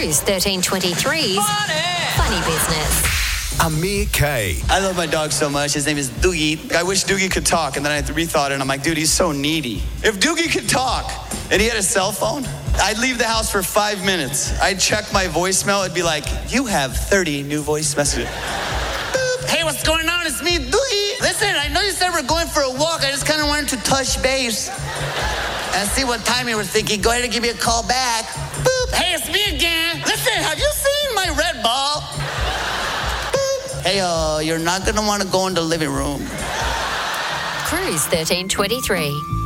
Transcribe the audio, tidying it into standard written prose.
Cruise 1323's Funny Business. Amir K. I love my dog so much. His name is Doogie. I wish Doogie could talk, and then I rethought it, and I'm like, dude, he's so needy. If Doogie could talk and he had a cell phone, I'd leave the house for 5 minutes. I'd check my voicemail. It'd be like, you have 30 new voice messages. Boop. Hey, what's going on? It's me, Doogie. Listen, I know you said we're going for a walk. I just kind of wanted to touch base and see what time you were thinking. Go ahead and give me a call back. Boop. Hey, it's me again. Listen, have you seen my red ball? Hey, you're not going to want to go in the living room. Cruise 1323.